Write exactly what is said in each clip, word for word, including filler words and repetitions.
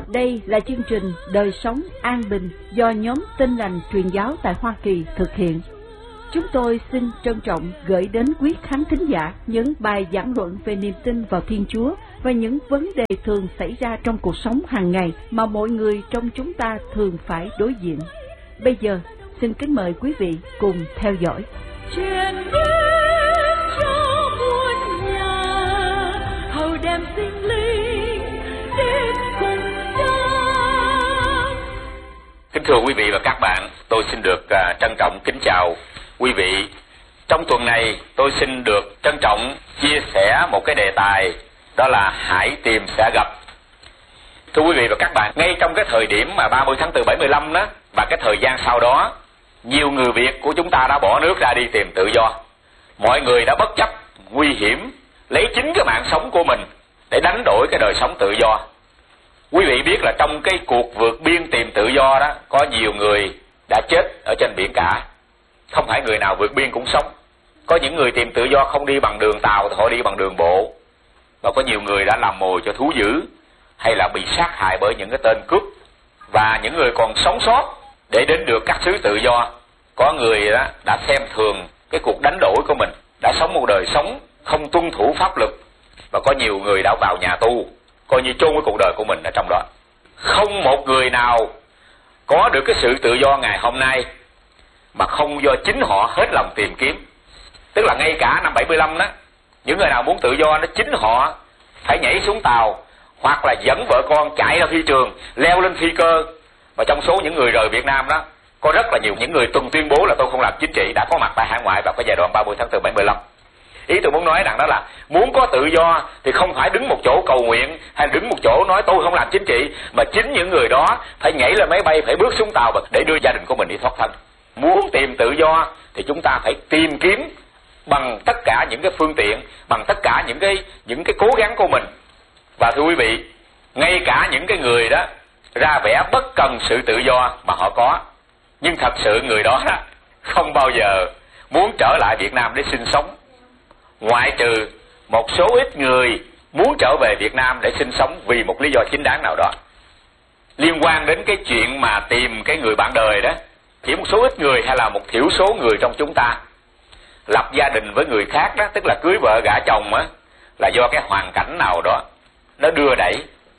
Đây là chương trình Đời sống an bình do nhóm Tin lành truyền giáo tại Hoa Kỳ thực hiện. Chúng tôi xin trân trọng gửi đến quý khán thính giả những bài giảng luận về niềm tin vào Thiên Chúa và những vấn đề thường xảy ra trong cuộc sống hàng ngày mà mọi người trong chúng ta thường phải đối diện. Bây giờ, xin kính mời quý vị cùng theo dõi. Truyền đến cho muôn nhà, hầu đem sinh linh đến cùng nhau. Kính thưa quý vị và các bạn, tôi xin được uh, trân trọng kính chào quý vị. Trong tuần này, tôi xin được trân trọng chia sẻ một cái đề tài, đó là hãy tìm sẽ gặp. Thưa quý vị và các bạn, ngay trong cái thời điểm mà ba mươi tháng tư bảy mươi lăm đó, và cái thời gian sau đó, nhiều người Việt của chúng ta đã bỏ nước ra đi tìm tự do. Mọi người đã bất chấp nguy hiểm, lấy chính cái mạng sống của mình để đánh đổi cái đời sống tự do. Quý vị biết là trong cái cuộc vượt biên tìm tự do đó, có nhiều người đã chết ở trên biển cả. Không phải người nào vượt biên cũng sống. Có những người tìm tự do không đi bằng đường tàu thì họ đi bằng đường bộ. Và có nhiều người đã làm mồi cho thú dữ, hay là bị sát hại bởi những cái tên cướp. Và những người còn sống sót để đến được các xứ tự do, có người đó đã xem thường cái cuộc đánh đổi của mình, đã sống một đời sống không tuân thủ pháp luật. Và có nhiều người đã vào nhà tù, coi như chôn cái cuộc đời của mình ở trong đó. Không một người nào có được cái sự tự do ngày hôm nay mà không do chính họ hết lòng tìm kiếm. Tức là ngay cả năm bảy mươi lăm đó, những người nào muốn tự do đó, chính họ phải nhảy xuống tàu, hoặc là dẫn vợ con chạy ra phi trường, leo lên phi cơ. Và trong số những người rời Việt Nam đó, có rất là nhiều những người từng tuyên bố là tôi không làm chính trị, đã có mặt tại hải ngoại vào cái giai đoạn ba mươi tháng tư bảy mươi lăm. Ý tôi muốn nói rằng đó là muốn có tự do thì không phải đứng một chỗ cầu nguyện hay đứng một chỗ nói tôi không làm chính trị, mà chính những người đó phải nhảy lên máy bay, phải bước xuống tàu để đưa gia đình của mình đi thoát thân. Muốn tìm tự do thì chúng ta phải tìm kiếm bằng tất cả những cái phương tiện, bằng tất cả những cái những cái cố gắng của mình. Và thưa quý vị, ngay cả những cái người đó ra vẻ bất cần sự tự do mà họ có, nhưng thật sự người đó không bao giờ muốn trở lại Việt Nam để sinh sống, ngoại trừ một số ít người muốn trở về Việt Nam để sinh sống vì một lý do chính đáng nào đó. Liên quan đến cái chuyện mà tìm cái người bạn đời đó, chỉ một số ít người hay là một thiểu số người trong chúng ta lập gia đình với người khác đó, tức là cưới vợ gả chồng á, là do cái hoàn cảnh nào đó nó đưa đẩy.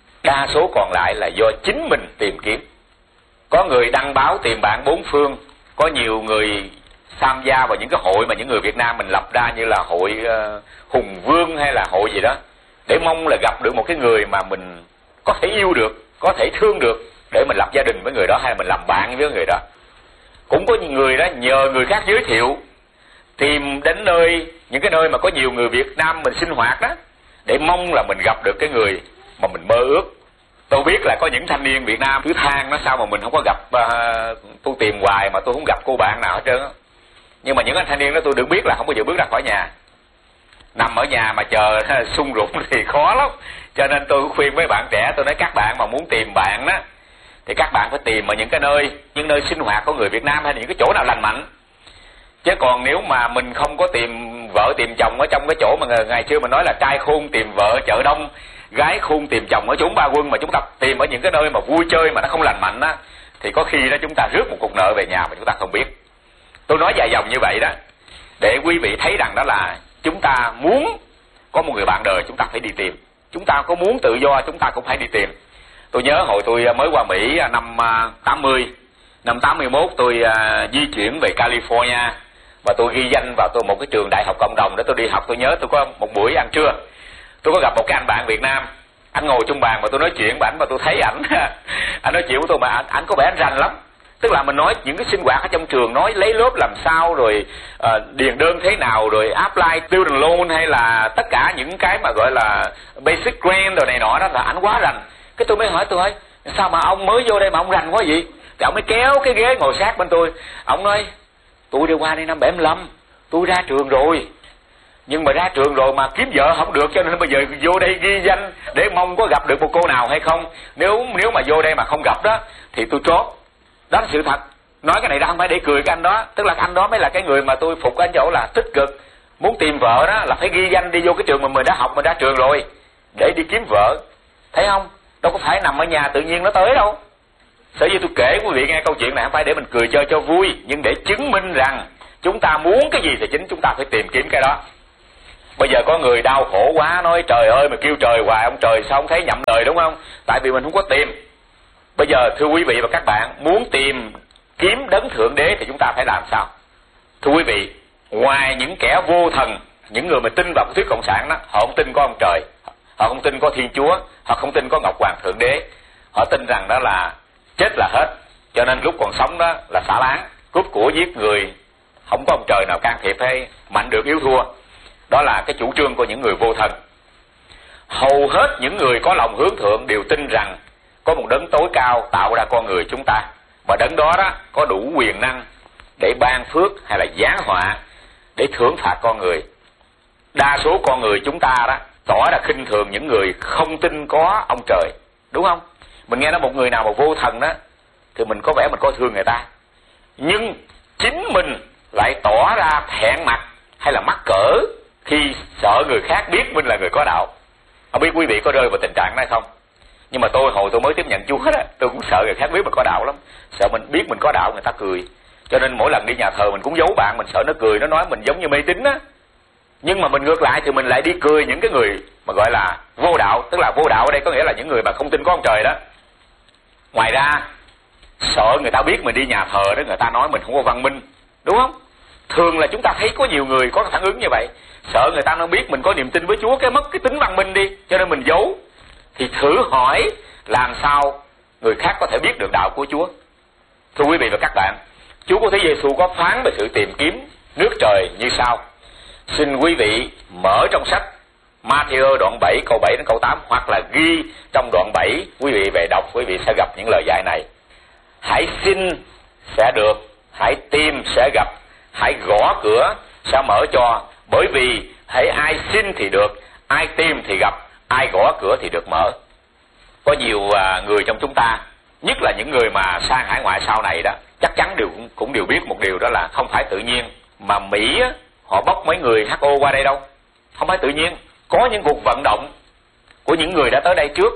Đa số còn lại là do chính mình tìm kiếm. Có người đăng báo tìm bạn bốn phương, có nhiều người tham gia vào những cái hội mà những người Việt Nam mình lập ra, như là hội uh, Hùng Vương hay là hội gì đó, để mong là gặp được một cái người mà mình có thể yêu được, có thể thương được, để mình lập gia đình với người đó, hay là mình làm bạn với người đó. Cũng có những người đó nhờ người khác giới thiệu tìm đến nơi, những cái nơi mà có nhiều người Việt Nam mình sinh hoạt đó, để mong là mình gặp được cái người mà mình mơ ước. Tôi biết là có những thanh niên Việt Nam cứ than nó sao mà mình không có gặp, uh, tôi tìm hoài mà tôi không gặp cô bạn nào hết trơn á. Nhưng mà những anh thanh niên đó tôi được biết là không bao giờ bước ra khỏi nhà, nằm ở nhà mà chờ sung rụng thì khó lắm. Cho nên tôi khuyên mấy bạn trẻ, tôi nói các bạn mà muốn tìm bạn đó thì các bạn phải tìm ở những cái nơi, những nơi sinh hoạt của người Việt Nam, hay là những cái chỗ nào lành mạnh. Chứ còn nếu mà mình không có tìm vợ tìm chồng ở trong cái chỗ mà ngày xưa mình nói là trai khôn tìm vợ chợ đông, gái khôn tìm chồng ở chốn ba quân, mà chúng ta tìm ở những cái nơi mà vui chơi mà nó không lành mạnh á, thì có khi đó chúng ta rước một cục nợ về nhà mà chúng ta không biết. Tôi nói dài dòng như vậy đó để quý vị thấy rằng đó là chúng ta muốn có một người bạn đời, chúng ta phải đi tìm. Chúng ta có muốn tự do, chúng ta cũng phải đi tìm. Tôi nhớ hồi tôi mới qua Mỹ năm tám mươi, năm tám mươi mốt tôi uh, di chuyển về California, và tôi ghi danh vào tôi một cái trường đại học cộng đồng để tôi đi học. Tôi nhớ tôi có một buổi ăn trưa, tôi có gặp một cái anh bạn Việt Nam, anh ngồi chung bàn và tôi nói chuyện với ảnh, và tôi thấy ảnh anh nói chuyện với tôi mà ảnh, ảnh có vẻ anh rành lắm. Tức là mình nói những cái sinh hoạt ở trong trường, nói lấy lớp làm sao, rồi uh, điền đơn thế nào, rồi apply student loan, hay là tất cả những cái mà gọi là basic grant rồi này nọ đó, là ảnh quá rành. Cái tôi mới hỏi, tôi hỏi sao mà ông mới vô đây mà ông rành quá vậy? Thì ông mới kéo cái ghế ngồi sát bên tôi, ông nói tôi đi qua đây năm bảy mươi lăm, tôi ra trường rồi, nhưng mà ra trường rồi mà kiếm vợ không được, cho nên bây giờ vô đây ghi danh để mong có gặp được một cô nào hay không. Nếu nếu mà vô đây mà không gặp đó thì tôi trốn. Đó là sự thật. Nói cái này ra không phải để cười cái anh đó, tức là anh đó mới là cái người mà tôi phục anh chỗ là tích cực. Muốn tìm vợ đó là phải ghi danh đi vô cái trường mà mình đã học, mình ra trường rồi, để đi kiếm vợ. Thấy không? đâu có phải nằm ở nhà tự nhiên nó tới đâu. Sở dĩ tôi kể quý vị nghe câu chuyện này không phải để mình cười chơi cho vui, nhưng để chứng minh rằng chúng ta muốn cái gì thì chính chúng ta phải tìm kiếm cái đó. Bây giờ có người đau khổ quá, nói trời ơi mà kêu trời hoài, ông trời sao không thấy nhậm đời, đúng không? Tại vì mình không có tìm. Bây giờ thưa quý vị và các bạn, muốn tìm kiếm đấng thượng đế thì chúng ta phải làm sao? Thưa quý vị, ngoài những kẻ vô thần, những người mà tin vào thuyết cộng sản đó, họ không tin có ông trời, họ không tin có Thiên Chúa, họ không tin có Ngọc Hoàng Thượng Đế, họ tin rằng đó là chết là hết, cho nên lúc còn sống đó là xả láng, cướp của giết người, không có ông trời nào can thiệp hay mạnh được yếu thua. Đó là cái chủ trương của những người vô thần. Hầu hết những người có lòng hướng thượng đều tin rằng có một đấng tối cao tạo ra con người chúng ta, và đấng đó đó có đủ quyền năng để ban phước hay là giáng họa, để thưởng phạt con người. Đa số con người chúng ta đó tỏ ra khinh thường những người không tin có ông trời, đúng không? Mình nghe nói một người nào mà vô thần đó thì mình có vẻ mình coi thường người ta, nhưng chính mình lại tỏ ra thẹn mặt hay là mắc cỡ khi sợ người khác biết mình là người có đạo. Không biết quý vị có rơi vào tình trạng này không? Nhưng mà tôi hồi tôi mới tiếp nhận Chúa đó, tôi cũng sợ người khác biết mình có đạo lắm, sợ mình biết mình có đạo người ta cười, cho nên mỗi lần đi nhà thờ mình cũng giấu bạn, mình sợ nó cười, nó nói mình giống như mê tín á. Nhưng mà mình ngược lại thì mình lại đi cười những cái người mà gọi là vô đạo, tức là vô đạo ở đây có nghĩa là những người mà không tin có ông trời đó. Ngoài ra sợ người ta biết mình đi nhà thờ đó, người ta nói mình không có văn minh, đúng không? Thường là chúng ta thấy có nhiều người có phản ứng như vậy, sợ người ta nó biết mình có niềm tin với Chúa cái mất cái tính văn minh đi, cho nên mình giấu. Thì thử hỏi làm sao người khác có thể biết được đạo của Chúa? Thưa quý vị và các bạn, Chúa của Thế Giêsu có phán về sự tìm kiếm nước trời như sau. Xin quý vị mở trong sách Ma-thi-ơ đoạn bảy câu bảy đến câu tám, hoặc là ghi trong đoạn bảy, quý vị về đọc quý vị sẽ gặp những lời dạy này. Hãy xin sẽ được, hãy tìm sẽ gặp, hãy gõ cửa sẽ mở cho, bởi vì hãy ai xin thì được, ai tìm thì gặp, ai gõ cửa thì được mở. Có nhiều à, người trong chúng ta, nhất là những người mà sang hải ngoại sau này đó, chắc chắn đều cũng, cũng đều biết một điều, đó là không phải tự nhiên mà Mỹ á, họ bóc mấy người hát o qua đây đâu. Không phải tự nhiên, có những cuộc vận động của những người đã tới đây trước.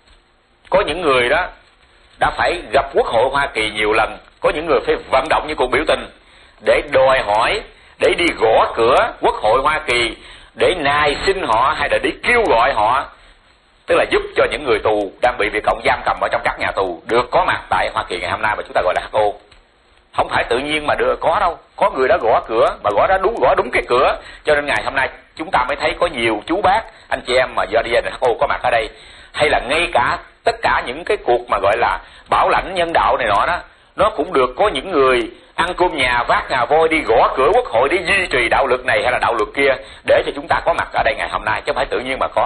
Có những người đó đã phải gặp Quốc hội Hoa Kỳ nhiều lần, có những người phải vận động như cuộc biểu tình để đòi hỏi, để đi gõ cửa Quốc hội Hoa Kỳ, để nài xin họ hay là để kêu gọi họ, tức là giúp cho những người tù đang bị Việt Cộng giam cầm ở trong các nhà tù được có mặt tại Hoa Kỳ ngày hôm nay mà chúng ta gọi là hát o. Không phải tự nhiên mà đưa có đâu, có người đã gõ cửa, mà gõ đã đúng gõ đúng cái cửa, cho nên ngày hôm nay chúng ta mới thấy có nhiều chú bác, anh chị em mà do đi hát o có mặt ở đây. Hay là ngay cả tất cả những cái cuộc mà gọi là bảo lãnh nhân đạo này nọ đó, nó cũng được có những người ăn cơm nhà vác ngà voi đi gõ cửa Quốc hội để duy trì đạo luật này hay là đạo luật kia, để cho chúng ta có mặt ở đây ngày hôm nay, chứ không phải tự nhiên mà có.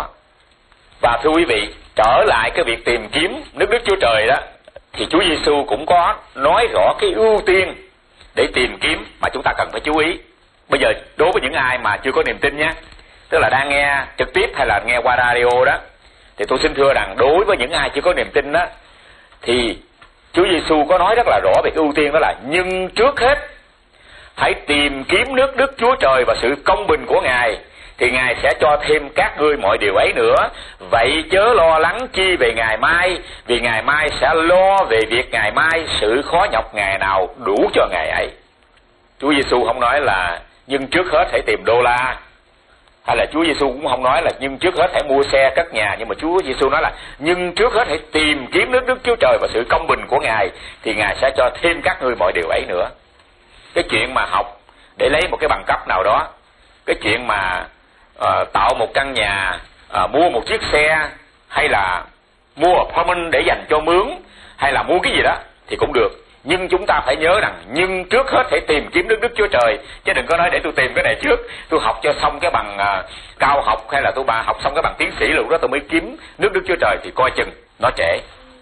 Và thưa quý vị, trở lại cái việc tìm kiếm nước Đức Chúa Trời đó, thì Chúa Giêsu cũng có nói rõ cái ưu tiên để tìm kiếm mà chúng ta cần phải chú ý. Bây giờ đối với những ai mà chưa có niềm tin nhé, tức là đang nghe trực tiếp hay là nghe qua radio đó, thì tôi xin thưa rằng đối với những ai chưa có niềm tin đó, thì Chúa Giêsu có nói rất là rõ về cái ưu tiên, đó là nhưng trước hết hãy tìm kiếm nước Đức Chúa Trời và sự công bình của Ngài, thì Ngài sẽ cho thêm các ngươi mọi điều ấy nữa. Vậy chớ lo lắng chi về ngày mai, vì ngày mai sẽ lo về việc ngày mai, sự khó nhọc ngày nào đủ cho ngày ấy. Chúa Giêsu không nói là nhưng trước hết hãy tìm đô la, hay là Chúa Giêsu cũng không nói là nhưng trước hết hãy mua xe cất nhà, nhưng mà Chúa Giêsu nói là nhưng trước hết hãy tìm kiếm nước Đức Chúa Trời và sự công bình của Ngài, thì Ngài sẽ cho thêm các ngươi mọi điều ấy nữa. Cái chuyện mà học để lấy một cái bằng cấp nào đó, cái chuyện mà uh, tạo một căn nhà, uh, mua một chiếc xe, hay là mua apartment để dành cho mướn, hay là mua cái gì đó thì cũng được. Nhưng chúng ta phải nhớ rằng nhưng trước hết hãy tìm kiếm nước Đức Chúa Trời, chứ đừng có nói để tôi tìm cái này trước, tôi học cho xong cái bằng uh, cao học, hay là tôi bà học xong cái bằng tiến sĩ lúc đó tôi mới kiếm nước Đức Chúa Trời, thì coi chừng nó trễ.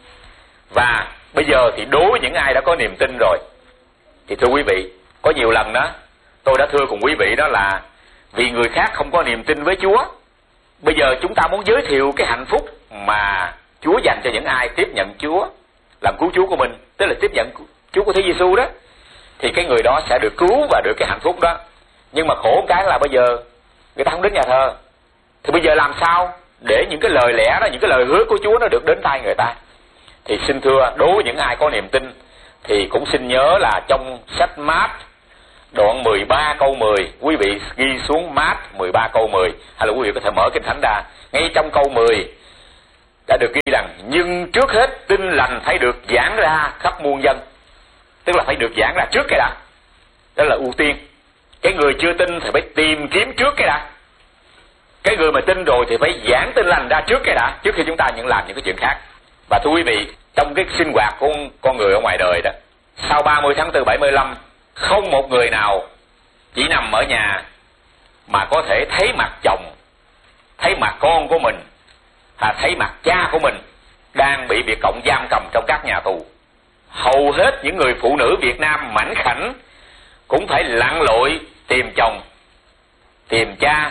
Và bây giờ thì đối với những ai đã có niềm tin rồi, thì thưa quý vị, có nhiều lần đó tôi đã thưa cùng quý vị đó là vì người khác không có niềm tin với Chúa, bây giờ chúng ta muốn giới thiệu cái hạnh phúc mà Chúa dành cho những ai tiếp nhận Chúa làm cứu Chúa của mình, tức là tiếp nhận Chúa của Thế Giêsu đó, thì cái người đó sẽ được cứu và được cái hạnh phúc đó. Nhưng mà khổ cái là bây giờ người ta không đến nhà thờ, thì bây giờ làm sao để những cái lời lẽ đó, những cái lời hứa của Chúa nó được đến tai người ta. Thì xin thưa, đối với những ai có niềm tin thì cũng xin nhớ là trong sách Mát đoạn mười ba câu mười, quý vị ghi xuống Mát mười ba câu mười, hay là quý vị có thể mở Kinh Thánh ra. Ngay trong câu mười đã được ghi rằng: nhưng trước hết tin lành phải được giảng ra khắp muôn dân. Tức là phải được giảng ra trước cái đã. Đó là ưu tiên. Cái người chưa tin thì phải tìm kiếm trước cái đã. Cái người mà tin rồi thì phải giảng tin lành ra trước cái đã, trước khi chúng ta những làm những cái chuyện khác. Và thưa quý vị, trong cái sinh hoạt của con người ở ngoài đời đó, sau ba mươi tháng tư bảy mươi lăm, không một người nào chỉ nằm ở nhà mà có thể thấy mặt chồng, thấy mặt con của mình, hay thấy mặt cha của mình đang bị Việt Cộng giam cầm trong các nhà tù. Hầu hết những người phụ nữ Việt Nam mảnh khảnh cũng phải lặn lội tìm chồng, tìm cha,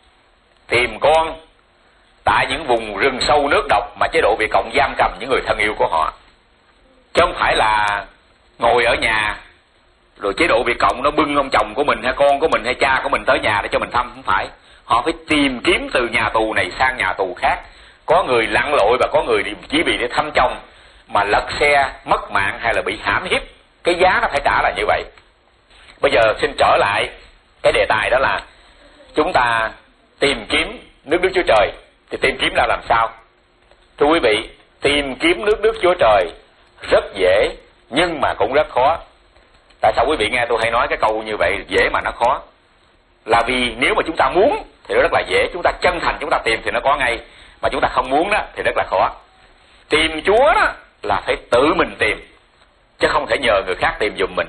tìm con tại những vùng rừng sâu nước độc mà chế độ Việt Cộng giam cầm những người thân yêu của họ. Chứ không phải là ngồi ở nhà rồi chế độ Việt Cộng nó bưng ông chồng của mình hay con của mình hay cha của mình tới nhà để cho mình thăm. Không phải. Họ phải tìm kiếm từ nhà tù này sang nhà tù khác. Có người lặn lội và có người chỉ vì để thăm chồng mà lật xe, mất mạng hay là bị hãm hiếp. Cái giá nó phải trả là như vậy. Bây giờ xin trở lại cái đề tài, đó là chúng ta tìm kiếm nước Đức Chúa Trời. Thì tìm kiếm là làm sao? Thưa quý vị, tìm kiếm nước Đức Chúa Trời rất dễ nhưng mà cũng rất khó. Tại sao quý vị nghe tôi hay nói cái câu như vậy, dễ mà nó khó? Là vì nếu mà chúng ta muốn thì nó rất là dễ, chúng ta chân thành chúng ta tìm thì nó có ngay. Mà chúng ta không muốn đó thì rất là khó. Tìm Chúa đó là phải tự mình tìm, chứ không thể nhờ người khác tìm giùm mình.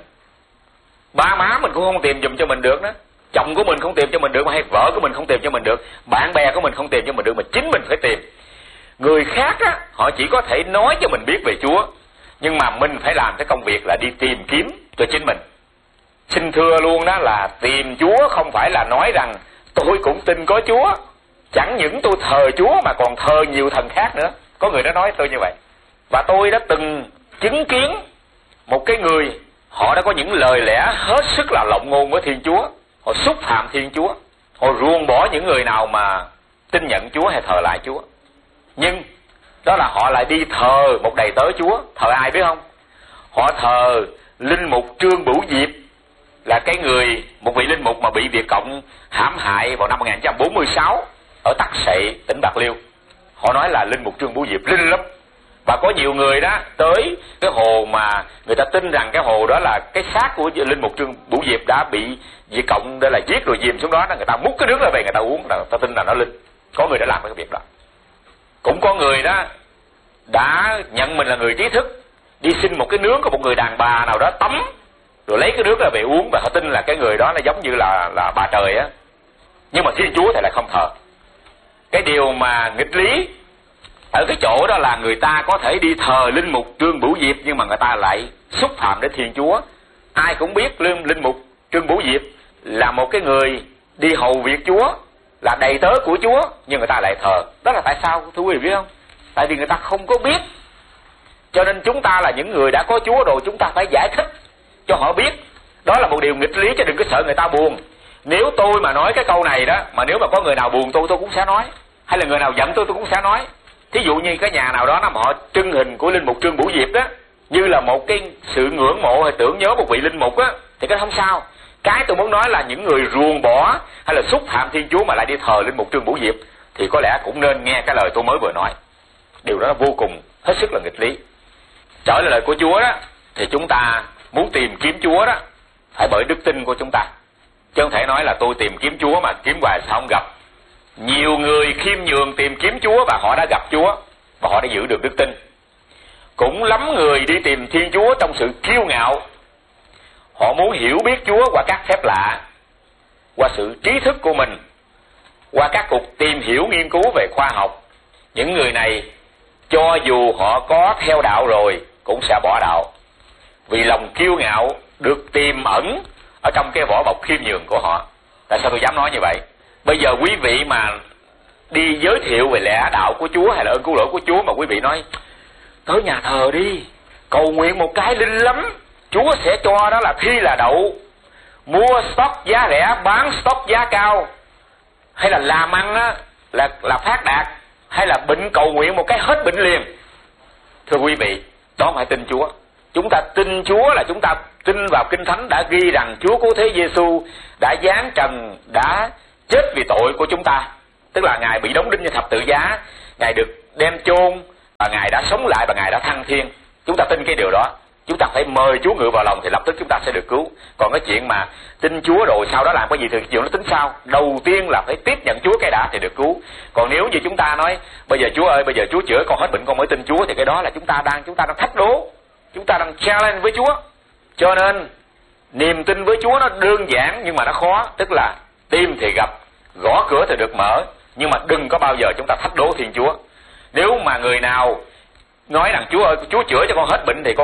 Ba má mình cũng không tìm giùm cho mình được đó. Chồng của mình không tìm cho mình được, mà hay vợ của mình không tìm cho mình được, bạn bè của mình không tìm cho mình được, mà chính mình phải tìm. Người khác á, họ chỉ có thể nói cho mình biết về Chúa, nhưng mà mình phải làm cái công việc là đi tìm kiếm cho chính mình. Xin thưa luôn đó là tìm Chúa không phải là nói rằng tôi cũng tin có Chúa, chẳng những tôi thờ Chúa mà còn thờ nhiều thần khác nữa. Có người đã nói tôi như vậy. Và tôi đã từng chứng kiến một cái người, họ đã có những lời lẽ hết sức là lộng ngôn với Thiên Chúa. Họ xúc phạm Thiên Chúa, họ ruồng bỏ những người nào mà tin nhận Chúa hay thờ lại Chúa. Nhưng đó là họ lại đi thờ một đầy tớ Chúa. Thờ ai biết không? Họ thờ linh mục Trương Bửu Diệp, là cái người, một vị linh mục mà bị Việt Cộng hãm hại vào năm một nghìn chín trăm bốn mươi sáu ở Tắc Sậy, tỉnh Bạc Liêu. Họ nói là linh mục Trương Bửu Diệp linh lắm. Và có nhiều người đó tới cái hồ mà người ta tin rằng cái hồ đó là cái xác của linh mục Trương Bửu Diệp đã bị Việt Cộng để là giết rồi dìm xuống đó, người ta múc cái nước ra về người ta uống, người ta tin là nó linh. Có người đã làm cái việc đó. Cũng có người đó đã nhận mình là người trí thức, đi xin một cái nướng của một người đàn bà nào đó tắm, rồi lấy cái nước ra về uống, và họ tin là cái người đó nó giống như là là bà trời á. Nhưng mà Thiên Chúa thì lại không thờ. Cái điều mà nghịch lý ở cái chỗ đó là người ta có thể đi thờ linh mục Trương Bửu Diệp, nhưng mà người ta lại xúc phạm đến Thiên Chúa. Ai cũng biết linh, linh mục Trương Bửu Diệp là một cái người đi hầu việc Chúa, là đầy tớ của Chúa, nhưng người ta lại thờ. Đó là tại sao thưa quý vị biết không? Tại vì người ta không có biết. Cho nên chúng ta là những người đã có Chúa rồi, chúng ta phải giải thích cho họ biết. Đó là một điều nghịch lý, chứ đừng có sợ người ta buồn. Nếu tôi mà nói cái câu này đó, mà nếu mà có người nào buồn tôi, tôi cũng sẽ nói. Hay là người nào giận tôi, tôi cũng sẽ nói. Thí dụ như cái nhà nào đó mà họ trưng hình của linh mục Trương Bửu Diệp đó như là một cái sự ngưỡng mộ hay tưởng nhớ một vị linh mục á, thì cái không sao. Cái tôi muốn nói là những người ruồng bỏ hay là xúc phạm Thiên Chúa mà lại đi thờ linh mục Trương Bửu Diệp thì có lẽ cũng nên nghe cái lời tôi mới vừa nói. Điều đó vô cùng hết sức là nghịch lý. Trở lại lời của Chúa đó, thì chúng ta muốn tìm kiếm Chúa đó phải bởi đức tin của chúng ta, chứ không thể nói là tôi tìm kiếm Chúa mà kiếm hoài sao không gặp. Nhiều người khiêm nhường tìm kiếm Chúa và họ đã gặp Chúa và họ đã giữ được đức tin. Cũng lắm người đi tìm Thiên Chúa trong sự kiêu ngạo. Họ muốn hiểu biết Chúa qua các phép lạ, qua sự trí thức của mình, qua các cuộc tìm hiểu nghiên cứu về khoa học. Những người này cho dù họ có theo đạo rồi cũng sẽ bỏ đạo, vì lòng kiêu ngạo được tiềm ẩn ở trong cái vỏ bọc khiêm nhường của họ. Tại sao tôi dám nói như vậy? Bây giờ quý vị mà đi giới thiệu về lẽ đạo của Chúa hay là ơn cứu lỗi của Chúa mà quý vị nói tới nhà thờ đi, cầu nguyện một cái linh lắm, Chúa sẽ cho đó là thi là đậu, mua stock giá rẻ bán stock giá cao, hay là làm ăn á là là phát đạt, hay là bệnh cầu nguyện một cái hết bệnh liền? Thưa quý vị, đó không phải tin Chúa. Chúng ta tin Chúa là chúng ta tin vào Kinh Thánh đã ghi rằng Chúa Cứu Thế Giêsu đã giáng trần, đã chết vì tội của chúng ta. Tức là Ngài bị đóng đinh trên thập tự giá, Ngài được đem chôn và Ngài đã sống lại và Ngài đã thăng thiên. Chúng ta tin cái điều đó. Chúng ta phải mời Chúa ngự vào lòng thì lập tức chúng ta sẽ được cứu. Còn cái chuyện mà tin Chúa rồi sau đó làm cái gì thì chuyện nó tính sao. Đầu tiên là phải tiếp nhận Chúa cái đã thì được cứu. Còn nếu như chúng ta nói bây giờ Chúa ơi, bây giờ Chúa chữa con hết bệnh con mới tin Chúa, thì cái đó là chúng ta đang chúng ta đang thách đố, chúng ta đang challenge với Chúa. Cho nên niềm tin với Chúa nó đơn giản nhưng mà nó khó. Tức là tìm thì gặp, gõ cửa thì được mở, nhưng mà đừng có bao giờ chúng ta thách đố Thiên Chúa. Nếu mà người nào nói rằng Chúa ơi, Chúa chữa cho con hết bệnh thì con